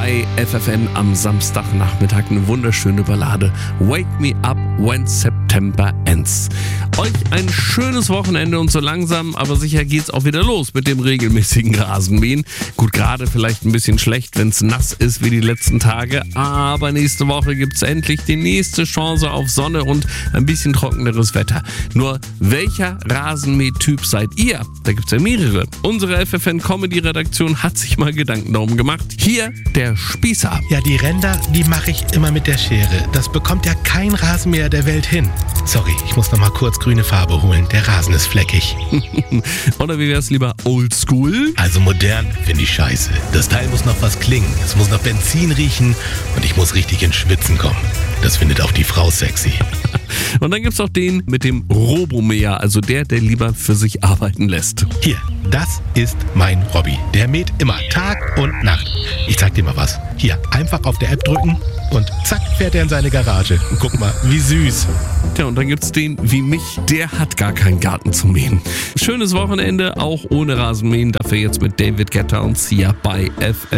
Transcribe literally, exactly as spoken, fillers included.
bei F F N am Samstagnachmittag eine wunderschöne Ballade. Wake me up when September ends. Euch ein schönes Wochenende und so langsam, aber sicher geht's auch wieder los mit dem regelmäßigen Rasenmähen. Gut, gerade vielleicht ein bisschen schlecht, wenn es nass ist wie die letzten Tage, aber nächste Woche gibt's endlich die nächste Chance auf Sonne und ein bisschen trockeneres Wetter. Nur welcher Rasenmähtyp seid ihr? Da gibt's ja mehrere. Unsere F F N-Comedy-Redaktion hat sich mal Gedanken darum gemacht. Hier der Spießer. Ja, die Ränder, die mache ich immer mit der Schere. Das bekommt ja kein Rasenmäher der Welt hin. Sorry, ich muss noch mal kurz grüne Farbe holen. Der Rasen ist fleckig. Oder wie wär's lieber oldschool? Also modern finde ich scheiße. Das Teil muss noch was klingen. Es muss nach Benzin riechen und ich muss richtig ins Schwitzen kommen. Das findet auch die Frau sexy. Und dann gibt's auch den mit dem Robomäher, also der, der lieber für sich arbeiten lässt. Hier, das ist mein Robby. Der mäht immer Tag und Nacht. Ich zeig dir mal was. Hier, einfach auf der App drücken und zack, fährt er in seine Garage. Und guck mal, wie süß. Tja, und dann gibt's den wie mich, der hat gar keinen Garten zu mähen. Schönes Wochenende, auch ohne Rasenmähen, dafür jetzt mit David Guetta und Sia bei F F N.